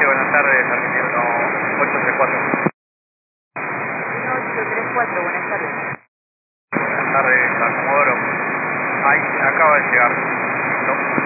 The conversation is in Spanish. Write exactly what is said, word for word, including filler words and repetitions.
buenas tardes, Argentina uno ocho tres cuatro. uno ocho tres cuatro, buenas tardes. Buenas tardes, a Comodoro. Ahí, acaba de llegar. ¿Listo?